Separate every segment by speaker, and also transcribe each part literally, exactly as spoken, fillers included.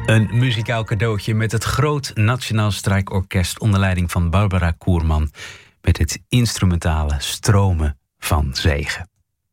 Speaker 1: Een muzikaal cadeautje met het Groot Nationaal Strijkorkest onder leiding van Barbara Koerman met het instrumentale Stromen van Zegen.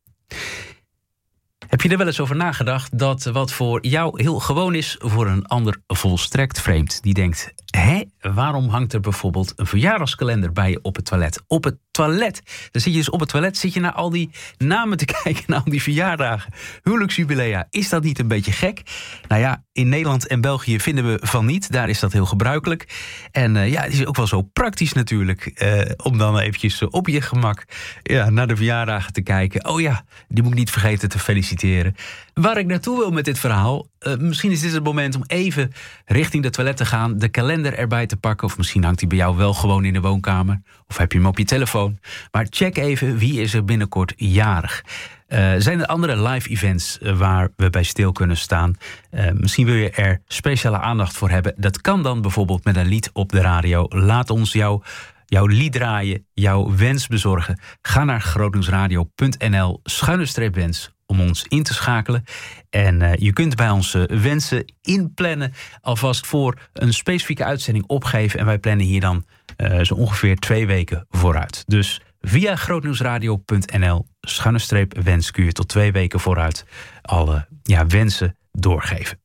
Speaker 1: Heb je er wel eens over nagedacht dat wat voor jou heel gewoon is, voor een ander volstrekt vreemd? Die denkt, hé, waarom hangt er bijvoorbeeld een verjaardagskalender bij je op het toilet? Op het toilet. Dan zit je dus op het toilet, zit je naar al die namen te kijken, naar al die verjaardagen, huwelijksjubilea. Is dat niet een beetje gek? Nou ja, in Nederland en België vinden we van niet. Daar is dat heel gebruikelijk. En uh, ja, het is ook wel zo praktisch natuurlijk, uh, om dan eventjes uh, op je gemak ja, naar de verjaardagen te kijken. Oh ja, die moet ik niet vergeten te feliciteren. Waar ik naartoe wil met dit verhaal, uh, misschien is dit het moment om even richting de toilet te gaan, de kalender erbij te pakken. Of misschien hangt die bij jou wel gewoon in de woonkamer. Of heb je hem op je telefoon. Maar check even, wie is er binnenkort jarig? Uh, zijn er andere live events uh, waar we bij stil kunnen staan? Uh, misschien wil je er speciale aandacht voor hebben. Dat kan dan bijvoorbeeld met een lied op de radio. Laat ons jou, jouw lied draaien, jouw wens bezorgen. Ga naar grootnieuwsradio punt n l schuine streep wens om ons in te schakelen. En uh, je kunt bij ons uh, wensen inplannen, alvast voor een specifieke uitzending opgeven. En wij plannen hier dan uh, zo ongeveer twee weken vooruit. Dus via grootnieuwsradio punt n l schuine streep wens kun je tot twee weken vooruit alle ja, wensen doorgeven.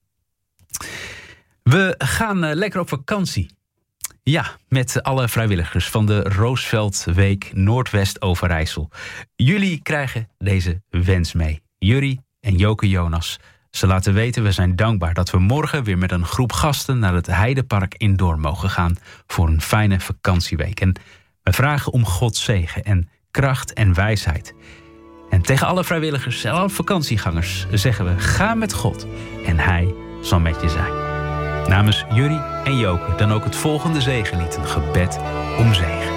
Speaker 1: We gaan uh, lekker op vakantie. Ja, met alle vrijwilligers van de Roosveldweek Noordwest Overijssel. Jullie krijgen deze wens mee. Jurrie en Joke Jonas. Ze laten weten, we zijn dankbaar dat we morgen weer met een groep gasten naar het Heidepark in Doorn mogen gaan voor een fijne vakantieweek. En we vragen om Gods zegen en kracht en wijsheid. En tegen alle vrijwilligers en alle vakantiegangers zeggen we, ga met God en Hij zal met je zijn. Namens Jurrie en Joke dan ook het volgende zegenlied, een gebed om zegen.